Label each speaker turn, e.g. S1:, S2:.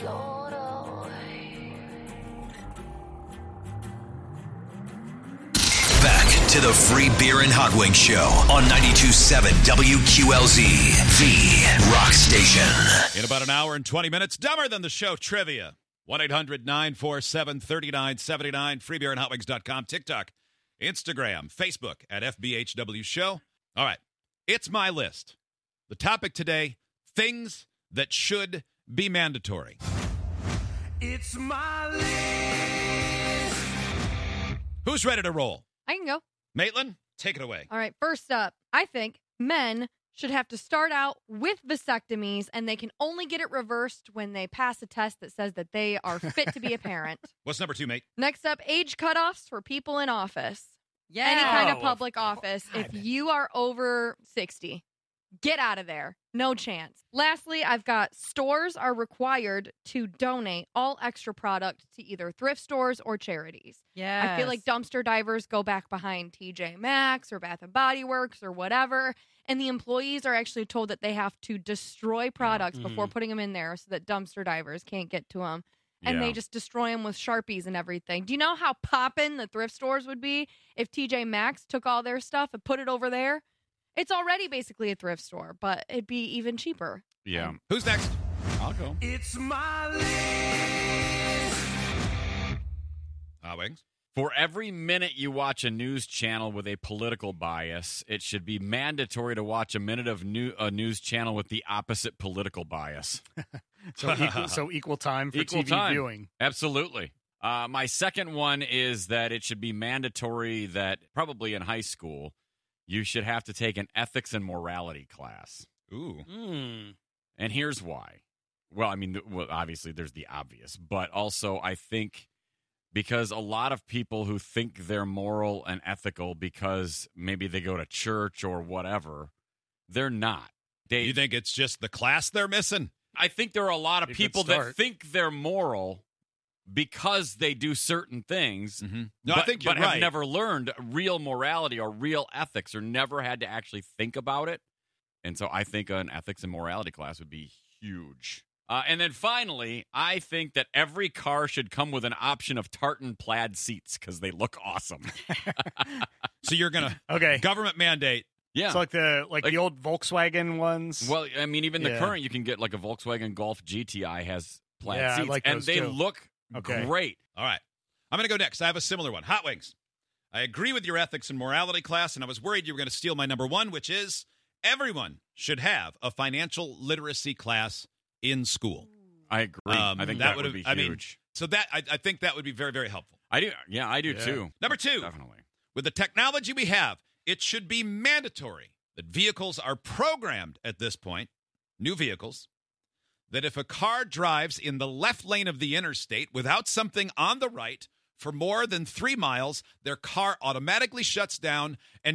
S1: Back to the Free Beer and Hot Wings Show on 92.7 WQLZ, the rock station.
S2: In about an hour and 20 minutes, dumber than the show trivia. 1-800-947-3979, freebeerandhotwings.com, TikTok, Instagram, Facebook at FBHW Show. All right, it's my list. The topic today, things that should be mandatory.
S3: It's my list.
S2: Who's ready to roll?
S4: I can go.
S2: Maitland, take it away.
S4: All right. First up, I think men should have to start out with vasectomies, and they can only get it reversed when they pass a test that says that they are fit to be a parent.
S2: What's number 2, mate?
S4: Next up, age cutoffs for people in office.
S5: Yeah.
S4: Any kind of public office.
S5: God.
S4: If you are over 60, get out of there. No chance. Lastly, I've got stores are required to donate all extra product to either thrift stores or charities.
S5: Yeah.
S4: I feel like dumpster divers go back behind TJ Maxx or Bath & Body Works or whatever, and the employees are actually told that they have to destroy products before putting them in there so that dumpster divers can't get to them. And they just destroy them with Sharpies and everything. Do you know how poppin' the thrift stores would be if TJ Maxx took all their stuff and put it over there? It's already basically a thrift store, but it'd be even cheaper.
S6: Yeah.
S2: Who's next?
S6: I'll go.
S3: It's my list.
S2: Hot Wings.
S6: For every minute you watch a news channel with a political bias, it should be mandatory to watch a minute of a news channel with the opposite political bias.
S7: So equal time for
S6: Equal
S7: TV
S6: time.
S7: viewing.
S6: Absolutely. My second one is that it should be mandatory that probably in high school, you should have to take an ethics and morality class.
S2: Ooh.
S6: And here's why. Well, I mean, obviously there's the obvious, but also I think because a lot of people who think they're moral and ethical because maybe they go to church or whatever, they're not.
S2: You think it's just the class they're missing?
S6: I think there are a lot of
S7: A good
S6: people that
S7: start.
S6: think they're moral because they do certain things,
S2: No, I think you're
S6: but
S2: right.
S6: have never learned real morality or real ethics or never had to actually think about it. And so I think an ethics and morality class would be huge. And then finally, I think that every car should come with an option of tartan plaid seats because they look awesome.
S2: So you're going to
S7: Okay.
S2: government mandate.
S6: Yeah.
S7: It's like the old Volkswagen ones.
S6: Well, I mean, even the
S7: Yeah.
S6: current, you can get like a Volkswagen Golf GTI has plaid
S7: Yeah, I
S6: seats,
S7: like
S6: and
S7: those
S6: they
S7: too.
S6: look
S7: Okay.
S6: great.
S2: All right. I'm going to go next. I have a similar one. Hot Wings. I agree with your ethics and morality class, and I was worried you were going to steal my number 1, which is everyone should have a financial literacy class in school.
S6: I agree. I think that would be huge.
S2: I mean, so that I think that would be very, very helpful.
S6: I do. Yeah, I do
S7: Yeah.
S6: too.
S2: Number 2,
S6: Definitely.
S2: with the technology we have, it should be mandatory that vehicles are programmed at this point, new vehicles, that if a car drives in the left lane of the interstate without something on the right for more than 3 miles, their car automatically shuts down and